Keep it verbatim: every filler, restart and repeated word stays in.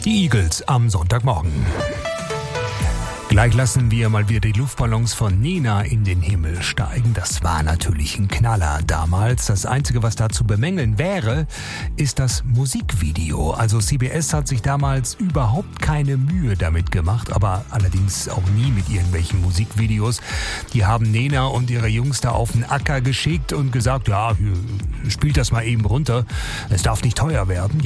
Die Eagles am Sonntagmorgen. Gleich lassen wir mal wieder die Luftballons von Nena in den Himmel steigen. Das war natürlich ein Knaller damals. Das Einzige, was da zu bemängeln wäre, ist das Musikvideo. Also C B S hat sich damals überhaupt keine Mühe damit gemacht, aber allerdings auch nie mit irgendwelchen Musikvideos. Die haben Nena und ihre Jungs da auf den Acker geschickt und gesagt, ja, spielt das mal eben runter. Es darf nicht teuer werden.